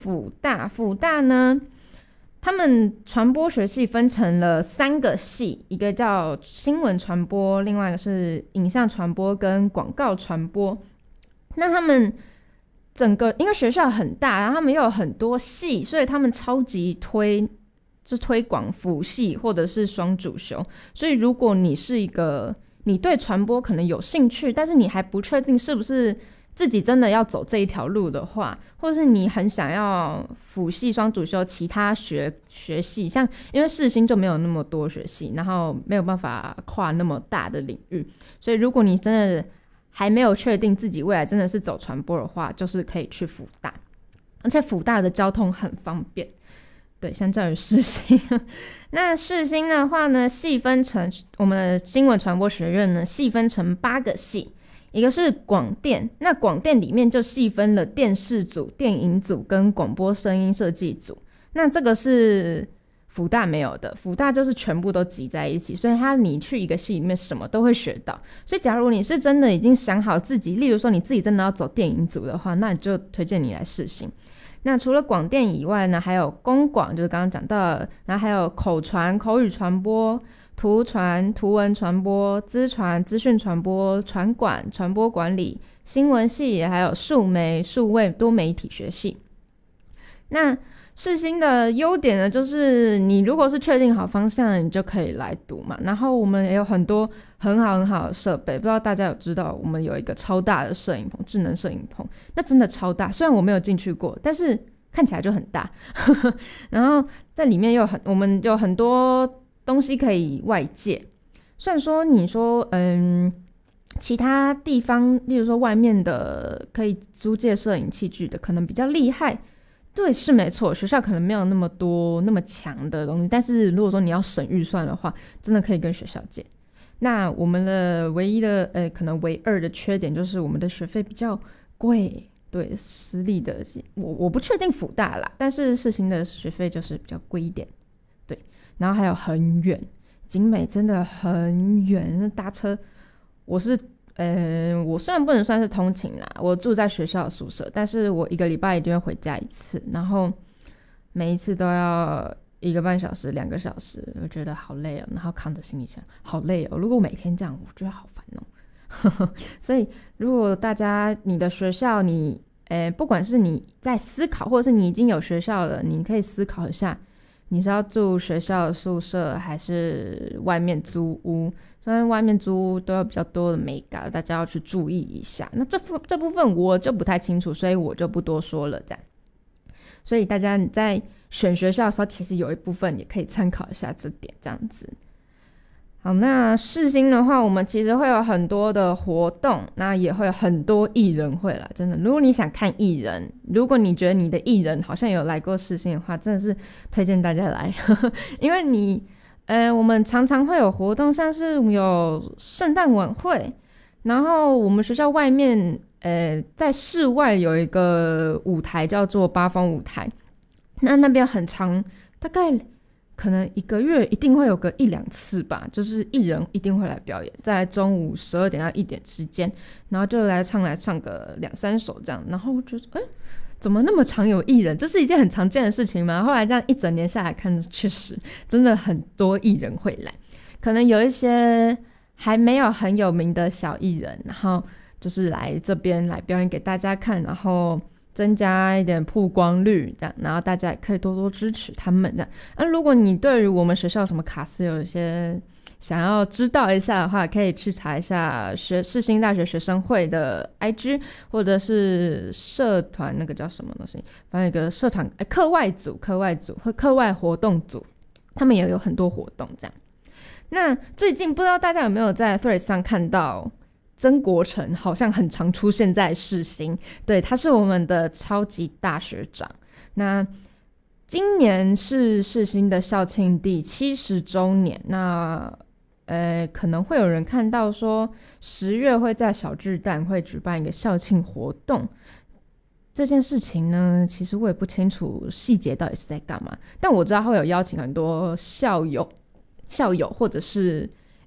辅大呢，他们传播学系分成了3个系，一个叫新闻传播，另外一个是影像传播跟广告传播。那他们整个因为学校很大，然后他们又有很多系，所以他们超级推广辅系或者是双主修。所以如果你是你对传播可能有兴趣，但是你还不确定是不是自己真的要走这一条路的话，或者是你很想要辅系双主修其他学系，像因为世新就没有那么多学系，然后没有办法跨那么大的领域，所以如果你真的还没有确定自己未来真的是走传播的话，就是可以去辅大，而且辅大的交通很方便，对，相较于世新。那世新的话呢，细分成我们的新闻传播学院呢，细分成8个系，一个是广电，那广电里面就细分了电视组、电影组跟广播声音设计组。那这个是辅大没有的，辅大就是全部都挤在一起，所以你去一个系里面什么都会学到。所以假如你是真的已经想好自己，例如说你自己真的要走电影组的话，那你就推荐你来世新。那除了广电以外呢，还有公广，就是刚刚讲到的，然后还有口传、口语传播、图传、图文传播、资传、资讯传播、传管、传播管理、新闻系，还有数媒、数位多媒体学系。那世新的优点呢，就是你如果是确定好方向，你就可以来读嘛。然后我们也有很多很好的设备，不知道大家有知道，我们有一个超大的摄影棚，智能摄影棚，那真的超大。虽然我没有进去过，但是看起来就很大。然后在里面我们有很多东西可以外借。虽然说你说其他地方，例如说外面的可以租借摄影器具的，可能比较厉害。对，是没错，学校可能没有那么多那么强的东西，但是如果说你要省预算的话，真的可以跟学校借。那我们的唯一的可能唯二的缺点就是我们的学费比较贵。对，私立的我不确定辅大啦，但是世新的学费就是比较贵一点。对，然后还有很远，景美真的很远，搭车我虽然不能算是通勤啦，我住在学校的宿舍，但是我1个礼拜一定会回家1次，然后每一次都要1个半小时、2个小时，我觉得好累哦，然后扛着行李箱好累哦，如果每天这样我觉得好烦哦。所以如果大家你的学校不管是你在思考，或者是你已经有学校了，你可以思考一下你是要住学校的宿舍还是外面租屋。虽然外面租屋都有比较多的美感，大家要去注意一下。那这部分我就不太清楚，所以我就不多说了。这样，所以大家你在选学校的时候，其实有一部分也可以参考一下这点，这样子。好，那世新的话，我们其实会有很多的活动，那也会有很多艺人会来。真的，如果你想看艺人，如果你觉得你的艺人好像有来过世新的话，真的是推荐大家来，因为我们常常会有活动，像是有圣诞晚会，然后我们学校外面，在室外有一个舞台叫做八方舞台，那边很长，大概可能1个月一定会有个1-2次吧，就是艺人一定会来表演，在中午12点到1点之间，然后就来唱个2-3首这样，然后我觉得怎么那么常有艺人？这是一件很常见的事情吗？后来这样一整年下来看，确实真的很多艺人会来，可能有一些还没有很有名的小艺人，然后就是来这边来表演给大家看，然后增加一点曝光率，然后大家也可以多多支持他们的。如果你对于我们学校什么卡司有一些想要知道一下的话，可以去查一下世新大学学生会的 IG， 或者是社团那个叫什么东西，反正有个社团课外组和课外活动组，他们也有很多活动这样。那最近不知道大家有没有在 Threads 上看到曾国成好像很常出现在世新，对，他是我们的超级大学长。那今年是世新的校庆第70周年，那可能会有人看到说10月会在小巨蛋会举办一个校庆活动，这件事情呢，其实我也不清楚细节到底是在干嘛，但我知道会有邀请很多校友或者是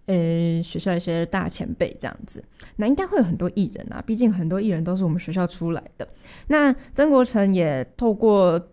学校一些大前辈这样子。那应该会有很多艺人啊，毕竟很多艺人都是我们学校出来的。那曾国城也透过